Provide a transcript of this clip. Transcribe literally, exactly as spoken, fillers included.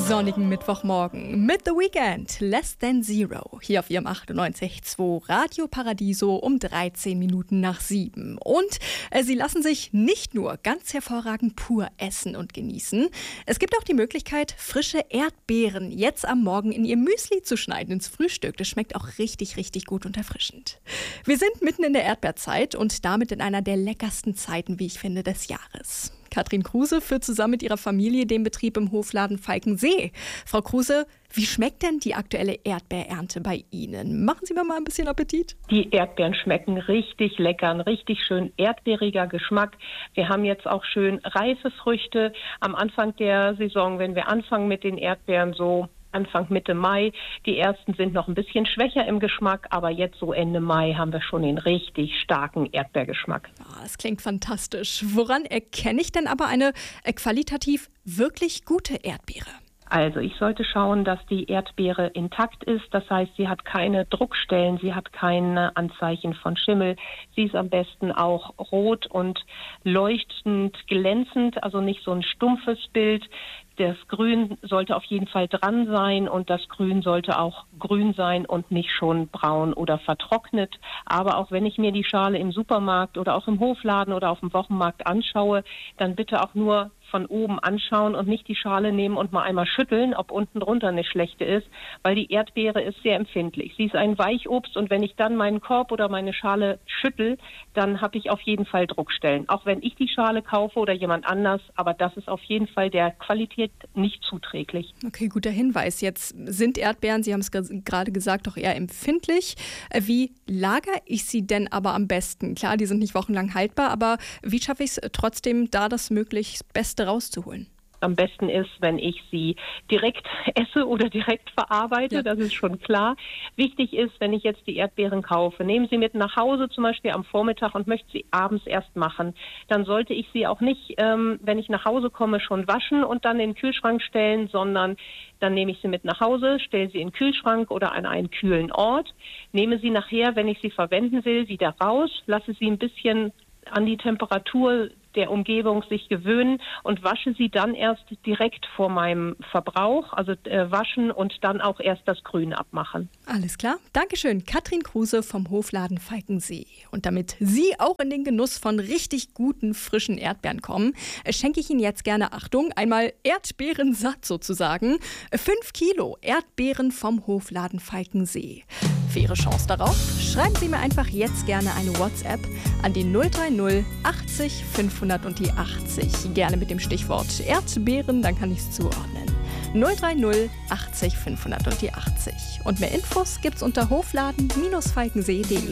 sonnigen Mittwochmorgen mit The Weeknd, Less Than Zero, hier auf Ihrem achtundneunzig Komma zwei Radio Paradiso um dreizehn Minuten nach sieben. Und äh, Sie lassen sich nicht nur ganz hervorragend pur essen und genießen. Es gibt auch die Möglichkeit, frische Erdbeeren jetzt am Morgen in Ihr Müsli zu schneiden ins Frühstück. Das schmeckt auch richtig, richtig gut und erfrischend. Wir sind mitten in der Erdbeerzeit und damit in einer der leckersten Zeiten, wie ich finde, des Jahres. Katrin Kruse führt zusammen mit ihrer Familie den Betrieb im Hofladen Falkensee. Frau Kruse, wie schmeckt denn die aktuelle Erdbeerernte bei Ihnen? Machen Sie mir mal ein bisschen Appetit. Die Erdbeeren schmecken richtig lecker, ein richtig schön erdbeeriger Geschmack. Wir haben jetzt auch schön reife Früchte am Anfang der Saison, wenn wir anfangen mit den Erdbeeren so Anfang, Mitte Mai. Die ersten sind noch ein bisschen schwächer im Geschmack, aber jetzt so Ende Mai haben wir schon den richtig starken Erdbeergeschmack. Oh, das klingt fantastisch. Woran erkenne ich denn aber eine äh, qualitativ wirklich gute Erdbeere? Also ich sollte schauen, dass die Erdbeere intakt ist. Das heißt, sie hat keine Druckstellen, sie hat keine Anzeichen von Schimmel. Sie ist am besten auch rot und leuchtend glänzend, also nicht so ein stumpfes Bild. Das Grün sollte auf jeden Fall dran sein und das Grün sollte auch grün sein und nicht schon braun oder vertrocknet. Aber auch wenn ich mir die Schale im Supermarkt oder auch im Hofladen oder auf dem Wochenmarkt anschaue, dann bitte auch nur von oben anschauen und nicht die Schale nehmen und mal einmal schütteln, ob unten drunter eine schlechte ist, weil die Erdbeere ist sehr empfindlich. Sie ist ein Weichobst und wenn ich dann meinen Korb oder meine Schale schüttel, dann habe ich auf jeden Fall Druckstellen. Auch wenn ich die Schale kaufe oder jemand anders, aber das ist auf jeden Fall der Qualität nicht zuträglich. Okay, guter Hinweis. Jetzt sind Erdbeeren, Sie haben es gerade gesagt, doch eher empfindlich. Wie lagere ich sie denn aber am besten? Klar, die sind nicht wochenlang haltbar, aber wie schaffe ich es trotzdem, da das möglichst Beste rauszuholen? Am besten ist, wenn ich sie direkt esse oder direkt verarbeite, ja. Das ist schon klar. Wichtig ist, wenn ich jetzt die Erdbeeren kaufe, nehmen Sie mit nach Hause zum Beispiel am Vormittag und möchte sie abends erst machen. Dann sollte ich sie auch nicht, ähm, wenn ich nach Hause komme, schon waschen und dann in den Kühlschrank stellen, sondern dann nehme ich sie mit nach Hause, stelle sie in den Kühlschrank oder an einen kühlen Ort, nehme sie nachher, wenn ich sie verwenden will, wieder raus, lasse sie ein bisschen an die Temperatur der Umgebung sich gewöhnen und wasche sie dann erst direkt vor meinem Verbrauch, also äh, waschen und dann auch erst das Grün abmachen. Alles klar. Dankeschön, Katrin Kruse vom Hofladen Falkensee. Und damit Sie auch in den Genuss von richtig guten, frischen Erdbeeren kommen, schenke ich Ihnen jetzt gerne, Achtung, einmal Erdbeerensatt sozusagen. Fünf Kilo Erdbeeren vom Hofladen Falkensee. Für Ihre Chance darauf schreiben Sie mir einfach jetzt gerne eine WhatsApp an die null drei null achtzig fünfhundert und die achtzig. Gerne mit dem Stichwort Erdbeeren, dann kann ich es zuordnen. null drei null achtzig fünfhundert und die achtzig. Und mehr Infos gibt's unter hofladen Falkensee punkt de.